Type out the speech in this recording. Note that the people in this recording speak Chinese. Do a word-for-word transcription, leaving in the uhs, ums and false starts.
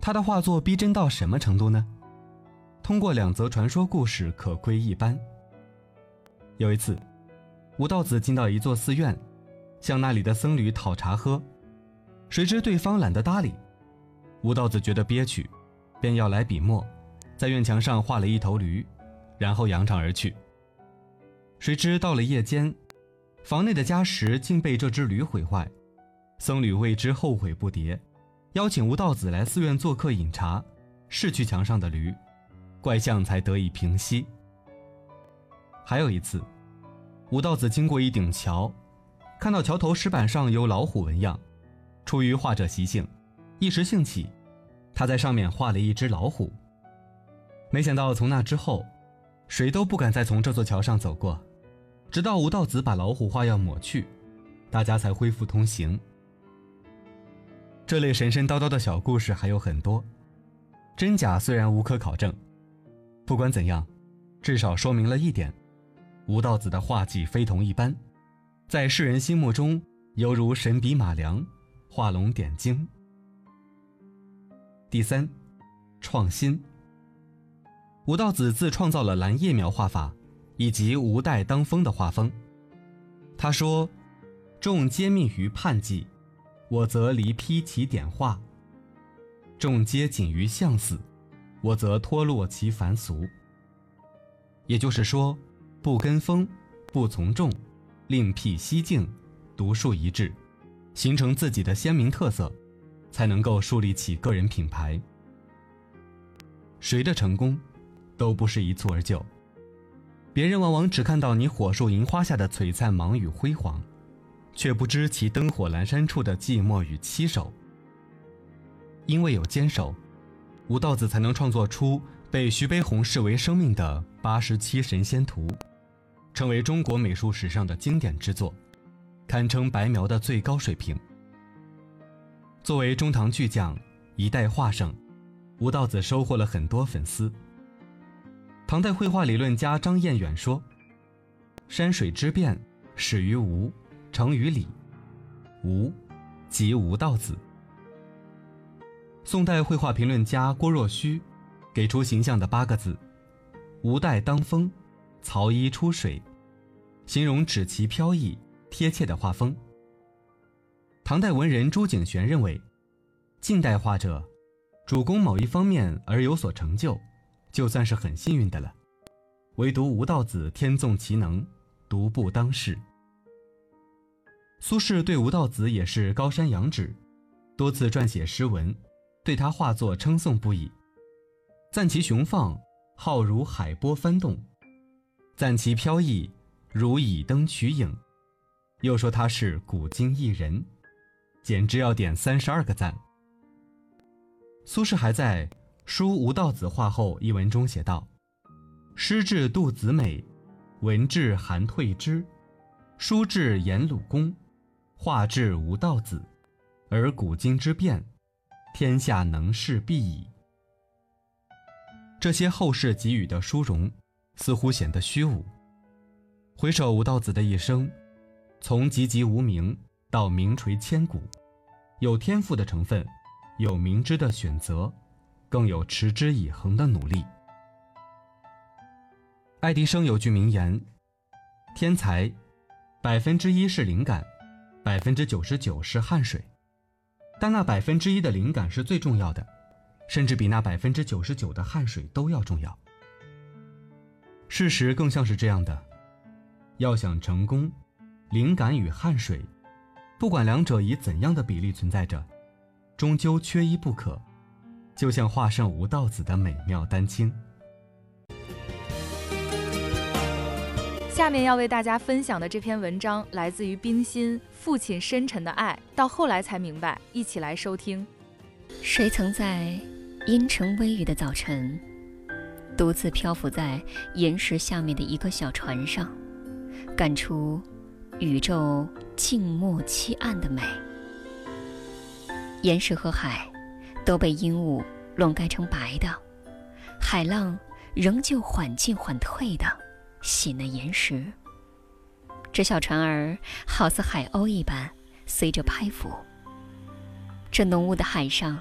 他的画作逼真到什么程度呢？通过两则传说故事可窥一斑。有一次，吴道子进到一座寺院，向那里的僧侣讨茶喝，谁知对方懒得搭理。吴道子觉得憋屈，便要来笔墨，在院墙上画了一头驴，然后扬长而去。谁知到了夜间，房内的家什竟被这只驴毁坏，僧侣为之后悔不迭，邀请吴道子来寺院做客饮茶，拭去墙上的驴，怪象才得以平息。还有一次，吴道子经过一顶桥，看到桥头石板上有老虎纹样，出于画者习性，一时兴起，他在上面画了一只老虎。没想到从那之后，谁都不敢再从这座桥上走过，直到吴道子把老虎画要抹去，大家才恢复通行。这类神神叨叨的小故事还有很多，真假虽然无可考证，不管怎样，至少说明了一点，吴道子的画技非同一般，在世人心目中犹如神笔马良，画龙点睛。第三，创新。吴道子自创造了蓝叶描画法以及吴带当风的画风。他说：众皆密于判记，我则离披其点画；众皆谨于相似，我则脱落其凡俗。也就是说，不跟风，不从众，另辟蹊径，独树一帜，形成自己的鲜明特色，才能够树立起个人品牌。谁的成功都不是一蹴而就，别人往往只看到你火树银花下的璀璨芒与辉煌，却不知其灯火阑珊处的寂寞与凄守。因为有坚守，吴道子才能创作出被徐悲鸿视为生命的八十七神仙图，成为中国美术史上的经典之作，堪称白描的最高水平。作为中唐巨匠，一代画圣，吴道子收获了很多粉丝。唐代绘画理论家张彦远说：山水之变始于吴，成于理，吴即吴道子。宋代绘画评论家郭若虚给出形象的八个字：吴带当风，曹衣出水，形容指其飘逸贴切的画风。唐代文人朱景玄认为，近代画者主攻某一方面而有所成就，就算是很幸运的了，唯独吴道子天纵其能，独步当世。苏轼对吴道子也是高山仰止，多次撰写诗文，对他画作称颂不已，赞其雄放，浩如海波翻动；赞其飘逸，如以灯取影。又说他是古今艺人，简直要点三十二个赞。苏轼还在《书吴道子画后》一文中写道：诗至杜子美，文至韩退之，书至颜鲁公，画至吴道子，而古今之变，天下能事必矣。这些后世给予的殊荣似乎显得虚无。回首吴道子的一生，从籍籍无名到名垂千古，有天赋的成分，有明知的选择，更有持之以恒的努力。爱迪生有句名言：天才百分之一是灵感，百分之九十九是汗水，但那百分之一的灵感是最重要的，甚至比那百分之九十九的汗水都要重要。事实更像是这样的，要想成功，灵感与汗水，不管两者以怎样的比例存在着，终究缺一不可，就像画圣吴道子的美妙丹青。 下面要为大家分享的这篇文章来自于冰心，父亲深沉的爱，到后来才明白，一起来收听。 谁曾在阴沉微雨的早晨，独自漂浮在岩石下面的一个小船上，感出宇宙静默凄暗的美。岩石和海都被阴雾笼盖成白的，海浪仍旧缓进缓退地洗那岩石。这小船儿好似海鸥一般随着拍浮，这浓雾的海上